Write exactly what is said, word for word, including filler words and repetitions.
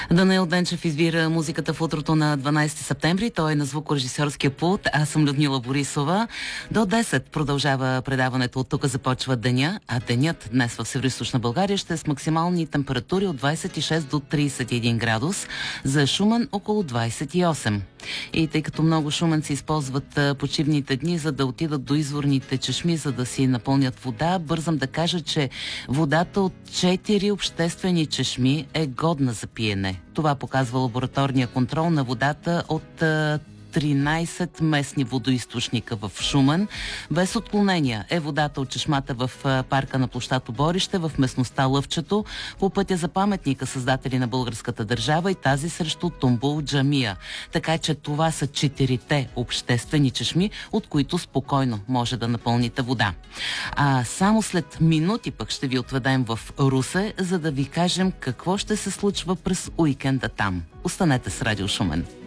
Данаил Денчев избира музиката в утрото на дванайсети септември. Той е на звукорежисьорския пулт. Аз съм Людмила Борисова. До десет продължава предаването. От тук започва деня, а денят днес в Североизточна България ще е с максимални температури от двайсет и шест до трийсет и един градус. За Шумен около двайсет и осем. И тъй като много шуменци използват почивните дни, за да отидат до изворните чешми, за да си напълнят вода, бързам да кажа, че водата от четири обществени чешми е годна за пиене. Това показва лабораторния контрол на водата от тринайсет местни водоизточника в Шумен. Без отклонения е водата от чешмата в парка на площад Оборище, в местността Лъвчето, по пътя за паметника създатели на българската държава и тази срещу Тумбул джамия. Така че това са четирите обществени чешми, от които спокойно може да напълните вода. А само след минути пък ще ви отведем в Русе, за да ви кажем какво ще се случва през уикенда там. Останете с Радио Шумен.